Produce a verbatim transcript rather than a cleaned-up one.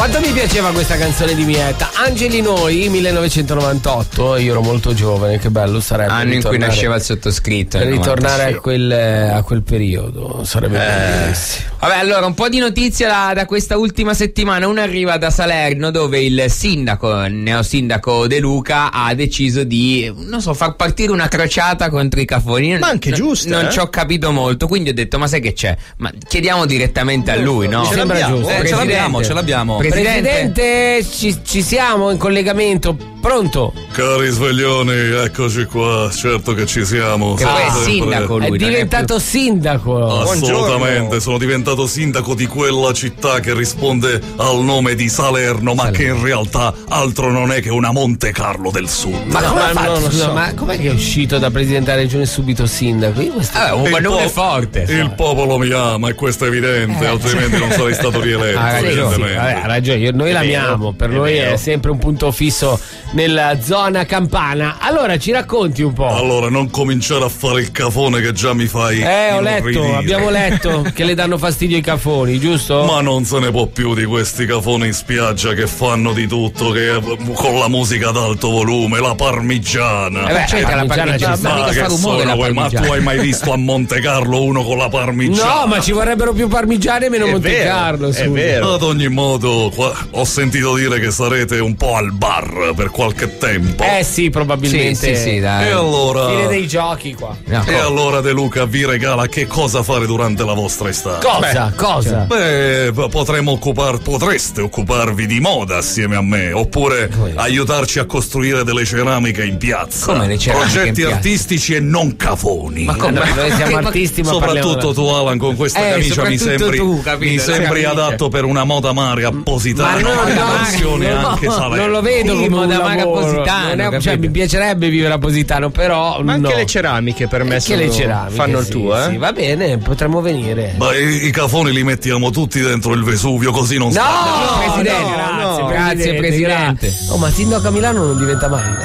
Quanto mi piaceva questa canzone di Mietta. Angeli Noi, millenovecentonovantotto. Io ero molto giovane, che bello sarebbe. Anno in cui nasceva il sottoscritto. Per ritornare a quel, a quel periodo sarebbe eh. bellissimo. Vabbè, allora un po' di notizie da, da questa ultima settimana. Una arriva da Salerno, dove il sindaco, il neosindaco De Luca, ha deciso di, non so, far partire una crociata contro i cafoni. Ma anche giusto. Non eh? ci ho capito molto, quindi ho detto, ma sai che c'è? Ma chiediamo direttamente a lui, no? Ce l'abbiamo, eh, ce l'abbiamo, ce l'abbiamo. Presidente, Presidente ci, ci siamo in collegamento. Pronto? Cari sveglioni, eccoci qua, certo che ci siamo. Che poi è sindaco lui. È diventato è più... sindaco. Assolutamente, Buongiorno. sono diventato sindaco di quella città che risponde al nome di Salerno, ma Salerno. Che in realtà altro non è che una Monte Carlo del Sud. Ma come ma ha fatto? non lo Scusa, so. ma com'è che è uscito da Presidente della Regione subito sindaco? Io questo... Ah, un Il nome po- forte. Il popolo mi ama e questo è evidente, Eh, altrimenti non sarei stato rieletto. Ha ragione, sì, evidentemente. vabbè, ha ragione. Io- noi È l'amiamo, vero, per è noi vero. è sempre un punto fisso nella zona campana. Allora ci racconti un po'. Allora, non cominciare a fare il cafone che già mi fai. Eh, ho letto, inorridire. abbiamo letto che le danno fastidio i cafoni, giusto? Ma non se ne può più di questi cafoni in spiaggia che fanno di tutto, che con la musica ad alto volume, la parmigiana. Eh beh, c'è la parmigiana, ci ma sta. mica che fa rumore sono la quei- ma parmigiana. tu hai mai visto a Monte Carlo uno con la parmigiana? No, ma ci vorrebbero più parmigiane e meno È Monte vero, Carlo. è scusa. vero. Ad ogni modo, qua- ho sentito dire che sarete un po' al bar per qualche tempo. Eh sì, probabilmente. Sì, sì, sì, dai. E allora. Fine dei giochi qua. No, E allora De Luca vi regala che cosa fare durante la vostra estate? Cosa? Cosa? Beh, p- potremmo occupar, potreste occuparvi di moda assieme a me, oppure aiutarci a costruire delle ceramiche in piazza. Come le ceramiche Progetti in piazza? artistici e non cafoni. Ma come? Allora, noi siamo Ma- artisti, ma Soprattutto parliamo- tu, Alan, con questa Eh, camicia mi soprattutto sembri, tu, capito, mi la sembri camicia. adatto per una moda maga Ma appositana. no, una no, mansione no, anche Salerno. non lo vedo Sì, come un moda maga lavoro. Positano, Non è- cioè, capito? mi piacerebbe vivere a Positano, però Ma anche no. le ceramiche per me Anche sono, le ceramiche, fanno il sì, tuo, eh? sì, va bene, potremmo venire. Ma i, i cafoni li mettiamo tutti dentro il Vesuvio, così non No, sta. Presidente, no, grazie, no. Grazie, Presidente. grazie. Oh, ma sindaco a Milano non diventa mai.